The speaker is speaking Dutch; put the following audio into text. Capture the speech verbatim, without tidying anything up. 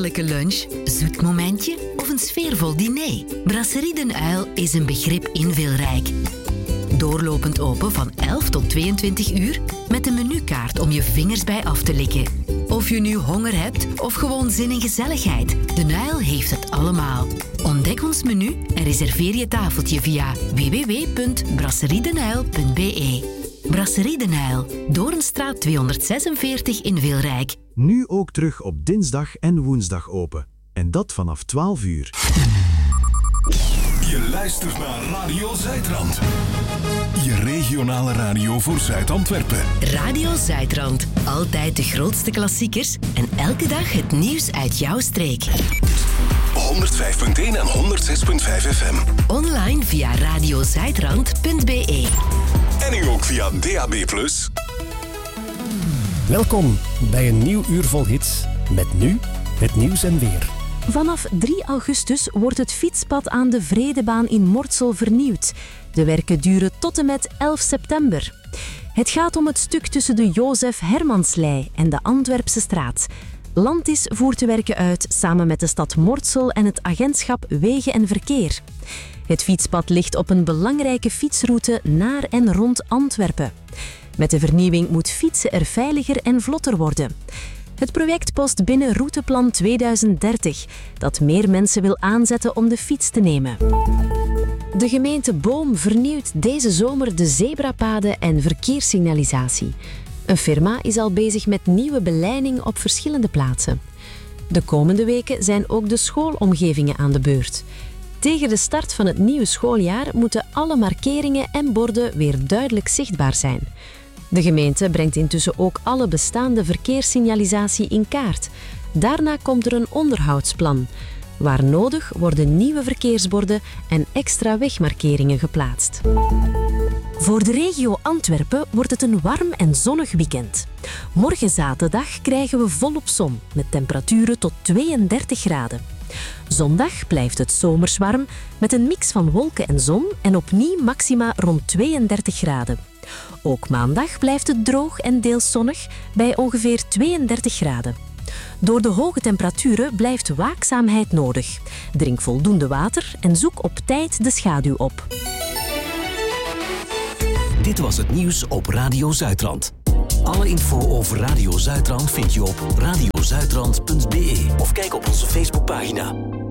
heerlijke lunch, zoet momentje of een sfeervol diner? Brasserie Den Uil is een begrip in Wilrijk. Doorlopend open van elf tot tweeëntwintig uur met een menukaart om je vingers bij af te likken. Of je nu honger hebt of gewoon zin in gezelligheid, Den Uil heeft het allemaal. Ontdek ons menu en reserveer je tafeltje via w w w punt brasseriedenuil punt b e. Brasserie Den Uil, Doornstraat tweehonderdzesenveertig in Wilrijk. Nu ook terug op dinsdag en woensdag open. En dat vanaf twaalf uur. Je luistert naar Radio Zuidrand. Je regionale radio voor Zuid-Antwerpen. Radio Zuidrand. Altijd de grootste klassiekers en elke dag het nieuws uit jouw streek. honderdvijf punt één en honderdzes punt vijf F M. Online via radiozuidrand punt b e. En nu ook via D A B plus. Welkom bij een nieuw uur vol hits. Met nu het nieuws en weer. Vanaf drie augustus wordt het fietspad aan de Vredebaan in Mortsel vernieuwd. De werken duren tot en met elf september. Het gaat om het stuk tussen de Jozef Hermanslei en de Antwerpse straat. Landis voert de werken uit samen met de stad Mortsel en het agentschap Wegen en Verkeer. Het fietspad ligt op een belangrijke fietsroute naar en rond Antwerpen. Met de vernieuwing moet fietsen er veiliger en vlotter worden. Het project past binnen Routeplan tweeduizend dertig, dat meer mensen wil aanzetten om de fiets te nemen. De gemeente Boom vernieuwt deze zomer de zebrapaden en verkeerssignalisatie. Een firma is al bezig met nieuwe beleiding op verschillende plaatsen. De komende weken zijn ook de schoolomgevingen aan de beurt. Tegen de start van het nieuwe schooljaar moeten alle markeringen en borden weer duidelijk zichtbaar zijn. De gemeente brengt intussen ook alle bestaande verkeerssignalisatie in kaart. Daarna komt er een onderhoudsplan. Waar nodig worden nieuwe verkeersborden en extra wegmarkeringen geplaatst. Voor de regio Antwerpen wordt het een warm en zonnig weekend. Morgen zaterdag krijgen we volop zon, met temperaturen tot tweeëndertig graden. Zondag blijft het zomers warm, met een mix van wolken en zon en opnieuw maxima rond tweeëndertig graden. Ook maandag blijft het droog en deels zonnig, bij ongeveer tweeëndertig graden. Door de hoge temperaturen blijft waakzaamheid nodig. Drink voldoende water en zoek op tijd de schaduw op. Dit was het nieuws op Radio Zuidrand. Alle info over Radio Zuidrand vind je op radiozuidrand punt b e of kijk op onze Facebookpagina.